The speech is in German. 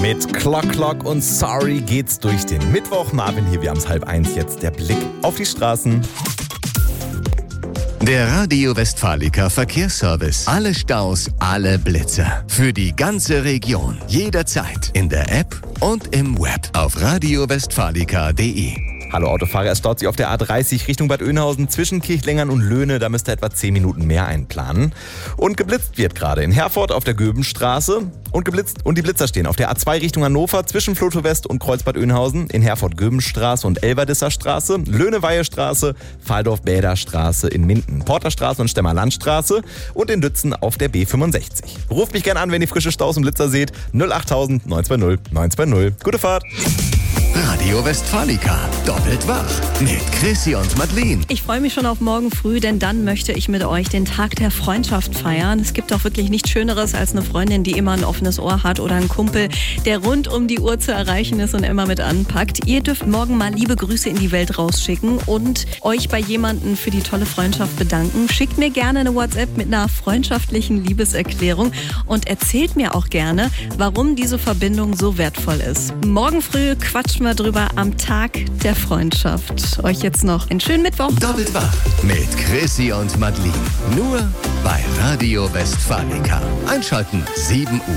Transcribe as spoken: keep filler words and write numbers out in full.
Mit Clock Clock und Sorry geht's durch den Mittwoch. Marvin hier, wir haben's halb eins jetzt. Der Blick auf die Straßen. Der Radio Westfalica Verkehrsservice. Alle Staus, alle Blitzer. Für die ganze Region. Jederzeit. In der App und im Web. Auf radio westfalica punkt de. Hallo Autofahrer, es staut sich auf der A dreißig Richtung Bad Oeynhausen zwischen Kirchlengern und Löhne. Da müsst ihr etwa zehn Minuten mehr einplanen. Und geblitzt wird gerade in Herford auf der Göbenstraße. Und geblitzt und die Blitzer stehen auf der A zwei Richtung Hannover zwischen Floto West und Kreuzbad Oeynhausen. In Herford Göbenstraße und Elverdisser Straße. Löhne-Weihe-Straße, Fahldorf-Bäder-Straße in Minden. Porterstraße und Stemmer-Landstraße. Und in Lützen auf der B fünfundsechzig. Ruft mich gerne an, wenn ihr frische Staus und Blitzer seht. null achttausend neun zwei null neun zwei null. Gute Fahrt! Radio Westfalica. Doppelt wach. Mit Chrissy und Madeleine. Ich freue mich schon auf morgen früh, denn dann möchte ich mit euch den Tag der Freundschaft feiern. Es gibt auch wirklich nichts Schöneres als eine Freundin, die immer ein offenes Ohr hat oder einen Kumpel, der rund um die Uhr zu erreichen ist und immer mit anpackt. Ihr dürft morgen mal liebe Grüße in die Welt rausschicken und euch bei jemandem für die tolle Freundschaft bedanken. Schickt mir gerne eine WhatsApp mit einer freundschaftlichen Liebeserklärung und erzählt mir auch gerne, warum diese Verbindung so wertvoll ist. Morgen früh quatschen wir drüber am Tag der Freundschaft. Euch jetzt noch einen schönen Mittwoch. Doppelt wach. Mit Chrissy und Madeleine. Nur bei Radio Westfalica. Einschalten sieben Uhr.